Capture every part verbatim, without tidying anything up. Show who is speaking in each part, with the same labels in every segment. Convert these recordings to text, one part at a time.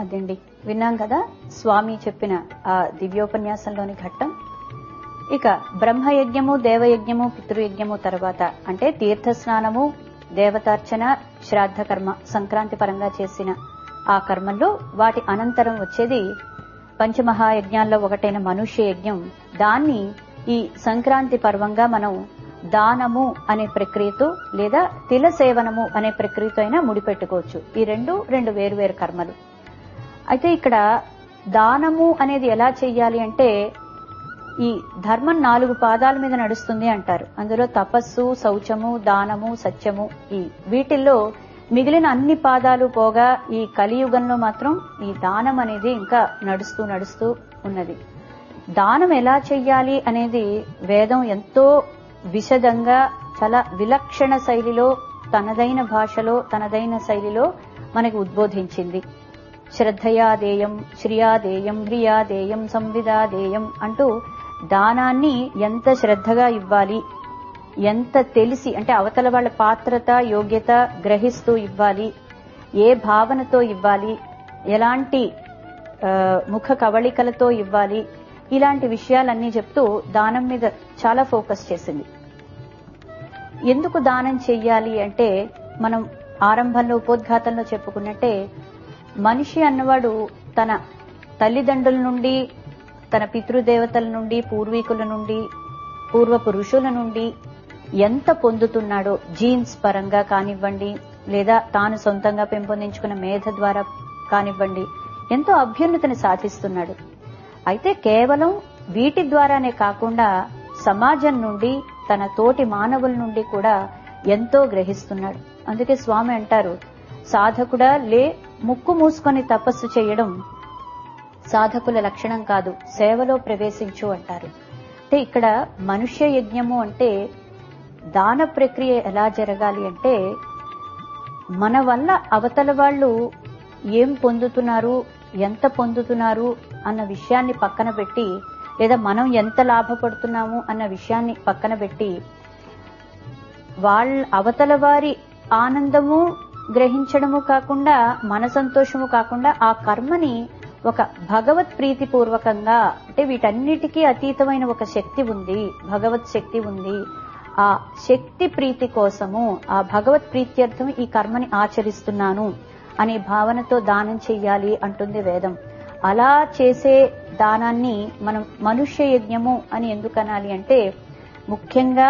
Speaker 1: అదండి విన్నాం కదా స్వామి చెప్పిన ఆ దివ్యోపన్యాసంలోని ఘట్టం. ఇక బ్రహ్మయజ్ఞము, దేవయజ్ఞము, పితృయజ్ఞము తర్వాత అంటే తీర్థస్నానము, దేవతార్చన, శ్రాద్ధ కర్మ సంక్రాంతి పరంగా చేసిన ఆ కర్మల్లో వాటి అనంతరం వచ్చేది పంచమహాయజ్ఞాల్లో ఒకటైన మనుష్య యజ్ఞం. దాన్ని ఈ సంక్రాంతి పర్వంగా మనం దానము అనే ప్రక్రియతో లేదా తిల సేవనము అనే ప్రక్రియతో అయినా ముడిపెట్టుకోవచ్చు. ఈ రెండు రెండు వేరువేరు కర్మలు. అయితే ఇక్కడ దానము అనేది ఎలా చెయ్యాలి అంటే ఈ ధర్మం నాలుగు పాదాల మీద నడుస్తుంది అంటారు. అందులో తపస్సు, శౌచము, దానము, సత్యము, ఈ వీటిల్లో మిగిలిన అన్ని పాదాలు పోగా ఈ కలియుగంలో మాత్రం ఈ దానం అనేది ఇంకా నడుస్తూ నడుస్తూ ఉన్నది. దానం ఎలా చెయ్యాలి అనేది వేదం ఎంతో విశదంగా చాలా విలక్షణ శైలిలో తనదైన భాషలో తనదైన శైలిలో మనకి ఉద్బోధించింది. శ్రద్ధయాదేయం, శ్రియాదేయం, హ్రియాదేయం, సంవిదాదేయం అంటూ దానాన్ని ఎంత శ్రద్ధగా ఇవ్వాలి, ఎంత తెలిసి అంటే అవతల వాళ్ళ పాత్రత యోగ్యత గ్రహిస్తూ ఇవ్వాలి, ఏ భావనతో ఇవ్వాలి, ఎలాంటి ముఖ కవళికలతో ఇవ్వాలి, ఇలాంటి విషయాలన్నీ చెప్తూ దానం మీద చాలా ఫోకస్ చేసింది. ఎందుకు దానం చెయ్యాలి అంటే మనం ఆరంభంలో ఉపోద్ఘాతంలో చెప్పుకున్నట్టే మనిషి అన్నవాడు తన తల్లిదండ్రుల నుండి, తన పితృదేవతల నుండి, పూర్వీకుల నుండి, పూర్వ పురుషుల నుండి ఎంత పొందుతున్నాడో జీన్స్ పరంగా కానివ్వండి లేదా తాను సొంతంగా పెంపొందించుకున్న మేధ ద్వారా కానివ్వండి ఎంతో అభ్యున్నతిని సాధిస్తున్నాడు. అయితే కేవలం వీటి ద్వారానే కాకుండా సమాజం నుండి తన తోటి మానవుల నుండి కూడా ఎంతో గ్రహిస్తున్నాడు. అందుకే స్వామి అంటారు, సాధకుడా లే, ముక్కు మూసుకొని తపస్సు చేయడం సాధకుల లక్షణం కాదు, సేవలో ప్రవేశించు అంటారు. అంటే ఇక్కడ మనుష్య యజ్ఞము అంటే దాన ప్రక్రియ ఎలా జరగాలి అంటే మన వల్ల అవతల వాళ్ళు ఏం పొందుతున్నారు, ఎంత పొందుతున్నారు అన్న విషయాన్ని పక్కన పెట్టి లేదా మనం ఎంత లాభపడుతున్నాము అన్న విషయాన్ని పక్కన పెట్టి వాళ్ళ అవతల వారి ఆనందము గ్రహించడము కాకుండా మన సంతోషము కాకుండా ఆ కర్మని ఒక భగవత్ ప్రీతి పూర్వకంగా అంటే వీటన్నిటికీ అతీతమైన ఒక శక్తి ఉంది, భగవత్ శక్తి ఉంది, ఆ శక్తి ప్రీతి కోసము ఆ భగవత్ ప్రీత్యర్థం ఈ కర్మని ఆచరిస్తున్నాను అనే భావనతో దానం చెయ్యాలి అంటుంది వేదం. అలా చేసే దానాన్ని మనం మనుష్య యజ్ఞము అని ఎందుకు అనాలి అంటే ముఖ్యంగా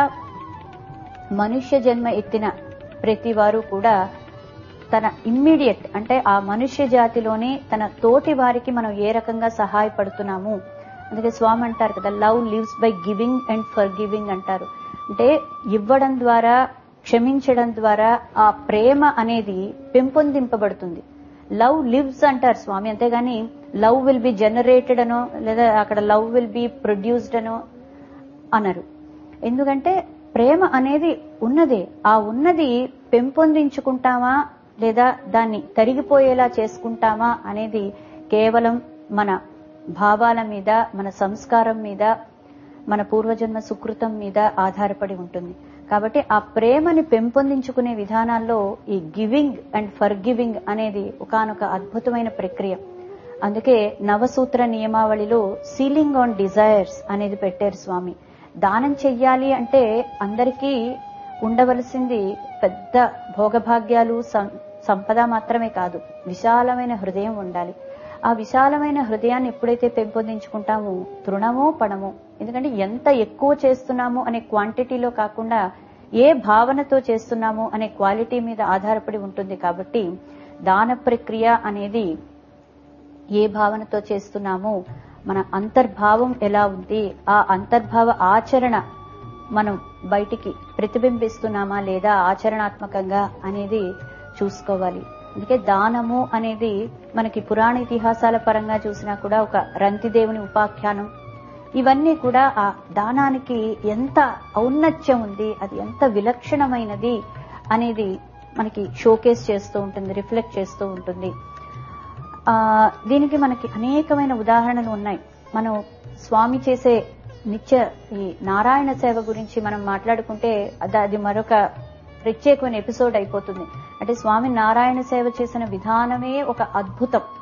Speaker 1: మనుష్య జన్మ ఎత్తిన ప్రతి వారు కూడా తన ఇమ్మీడియట్ అంటే ఆ మనుష్య జాతిలోనే తన తోటి వారికి మనం ఏ రకంగా సహాయపడుతున్నాము. అందుకే స్వామి అంటారు కదా, love lives by giving and for giving అంటారు. అంటే ఇవ్వడం ద్వారా, క్షమించడం ద్వారా ఆ ప్రేమ అనేది పెంపొందింపబడుతుంది. లవ్ లివ్స్ అంటారు స్వామి, అంతేగాని లవ్ విల్ బి జనరేటెడ్ అనో లేదా అక్కడ లవ్ విల్ బి ప్రొడ్యూస్డ్ అనో అనరు. ఎందుకంటే ప్రేమ అనేది ఉన్నదే, ఆ ఉన్నది పెంపొందించుకుంటామా లేదా దాన్ని తరిగిపోయేలా చేసుకుంటామా అనేది కేవలం మన భావాల మీద, మన సంస్కారం మీద, మన పూర్వజన్మ సుకృతం మీద ఆధారపడి ఉంటుంది. కాబట్టి ఆ ప్రేమని పెంపొందించుకునే విధానాల్లో ఈ గివింగ్ అండ్ ఫర్ గివింగ్ అనేది ఒకానొక అద్భుతమైన ప్రక్రియ. అందుకే నవసూత్ర నియమావళిలో సీలింగ్ ఆన్ డిజైర్స్ అనేది పెట్టారు స్వామి. దానం చెయ్యాలి అంటే అందరికీ ఉండవలసింది పెద్ద భోగభాగ్యాలు సంపద మాత్రమే కాదు, విశాలమైన హృదయం ఉండాలి. ఆ విశాలమైన హృదయాన్ని ఎప్పుడైతే పెంపొందించుకుంటామో తృణమో పణమో, ఎందుకంటే ఎంత ఎక్కువ చేస్తున్నాము అనే క్వాంటిటీలో కాకుండా ఏ భావనతో చేస్తున్నాము అనే క్వాలిటీ మీద ఆధారపడి ఉంటుంది. కాబట్టి దాన ప్రక్రియ అనేది ఏ భావనతో చేస్తున్నాము, మన అంతర్భావం ఎలా ఉంది, ఆ అంతర్భావ ఆచరణ మనం బయటికి ప్రతిబింబిస్తున్నామా లేదా ఆచరణాత్మకంగా అనేది చూసుకోవాలి. అందుకే దానము అనేది మనకి పురాణ ఇతిహాసాల పరంగా చూసినా కూడా ఒక రంతిదేవుని ఉపాఖ్యానం, ఇవన్నీ కూడా ఆ దానానికి ఎంత ఔన్నత్యం ఉంది, అది ఎంత విలక్షణమైనది అనేది మనకి షోకేస్ చేస్తూ ఉంటుంది, రిఫ్లెక్ట్ చేస్తూ ఉంటుంది. ఆ దీనికి మనకి అనేకమైన ఉదాహరణలు ఉన్నాయి. మనం స్వామి చేసే నిత్య ఈ నారాయణ సేవ గురించి మనం మాట్లాడుకుంటే అది మరొక ప్రత్యేకమైన ఎపిసోడ్ అయిపోతుంది. అంటే స్వామి నారాయణ సేవ చేసిన విధానమే ఒక అద్భుతం.